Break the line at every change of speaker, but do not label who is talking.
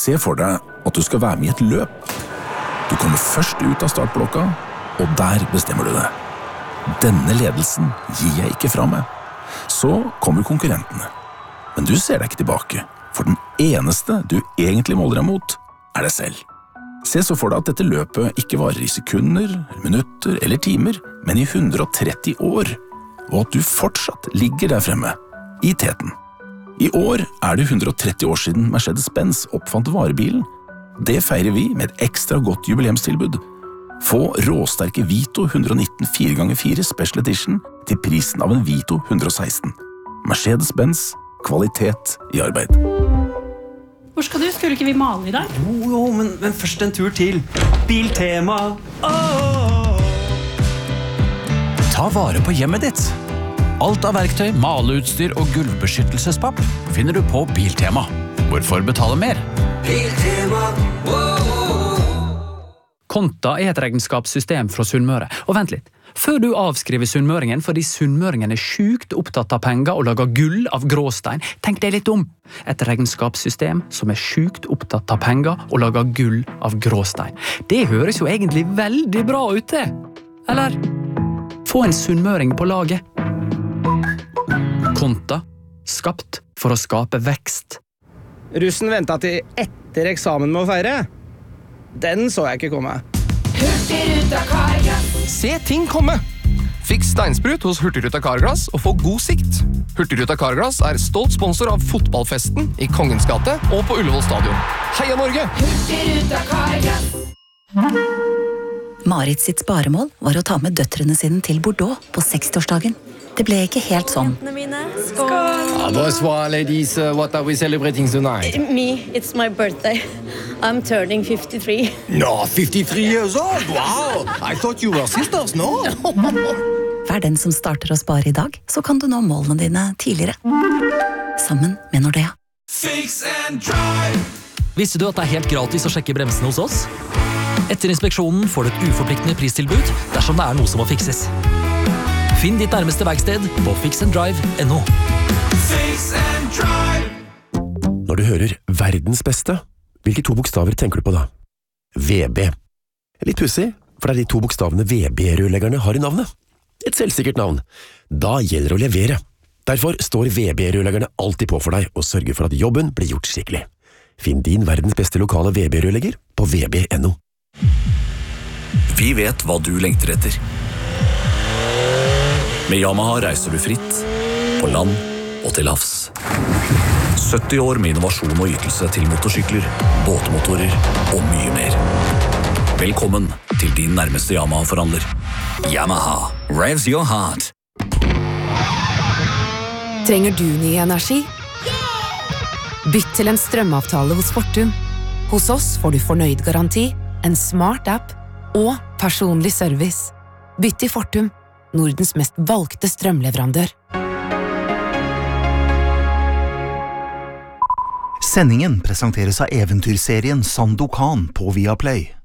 Se for deg at du skal være med i et løp. Du kommer først ut av startblokka, og der bestemmer du deg. Denne ledelsen gir jeg ikke fra meg. Så kommer konkurrentene. Men du ser deg ikke tilbake, for den eneste du egentlig måler deg mot, er deg selv. Se så for deg at dette løpet ikke varer i sekunder, minutter eller timer, men i 130 år, og at du fortsatt ligger der fremme, i teten. I år er det 130 år siden Mercedes-Benz oppfant varebilen. Det feirer vi med et ekstra godt jubileumstilbud. Få råsterke Vito 119 4x4 Special Edition til prisen av en Vito 116. Mercedes-Benz, kvalitet i arbeid.
Hvor skal du? Skulle ikke vi male i dag?
Jo, men først en tur til Biltema.
Ta vare på hjemmet ditt. Alt av verktøy, maleutstyr og gulvbeskyttelsespapp finner du på Biltema. Hvorfor betale mer?
Biltema.
Konta er et regnskapssystem fra Sunnmøre. Og vent litt, før du avskriver sunnmøringen fordi sunnmøringen er sykt opptatt av penger og lager gull av gråstein, tenk deg litt om. Et regnskapssystem som er sykt opptatt av penger og lager gull av gråstein. Det høres jo egentlig veldig bra ut det. Eller, få en sunnmøring på laget. Konta, skapt for å skape vekst.
Russen ventet til etter eksamen med å feire. Den så jeg ikke komme.
Hurtigruta Carglass.
Se ting komme! Fikk steinsprut hos Hurtigruta Carglass og få god sikt. Hurtigruta Carglass er stolt sponsor av fotballfesten i Kongens gate og på Ullevål stadion. Heia Norge!
Hurtigruta Carglass.
Marit sitt sparemål var å ta med døtrene sine til Bordeaux på 60-årsdagen. Det ble ikke helt sånn.
Bonsoir, ladies. What are we celebrating tonight?
Me, it's my birthday. I'm turning 53.
No, 53 years old? Wow! I thought you were sisters, no?
Vær den som starter å spare i dag, så kan du nå målene dine tidligere. Sammen med Nordea.
Fix and drive.
Visste du at det er helt gratis å sjekke bremsene hos oss? Etter inspeksjonen får du et uforpliktende pristilbud dersom det er noe som må fikses. Finn ditt nærmeste verksted på fixanddrive.no.
Fix and drive.
Når du hører verdens beste, hvilke to bokstaver tenker du på da? VB. Litt pussig, for det er de to bokstavene VB-rørleggerne har i navnet. Et selvsikkert navn. Da gjelder det å levere. Derfor står VB-rørleggerne alltid på for deg og sørger for at jobben blir gjort skikkelig. Finn din verdens beste lokale VB-rørlegger på vb.no.
Vi vet hva du lengter etter. Med Yamaha reiser du fritt, på land og til havs. 70 år med innovasjon og ytelse til motorsykler, båtmotorer og mye mer. Velkommen til din nærmeste Yamaha-forhandler. Yamaha, revs your heart.
Trenger du ny energi? Bytt til en strømavtale hos Fortum. Hos oss får du fornøyd garanti, en smart app og personlig service. Bytt til Fortum, Nordens mest valgte strømleverandør.
Sendingen presenteres av eventyrserien Sandokan på Viaplay.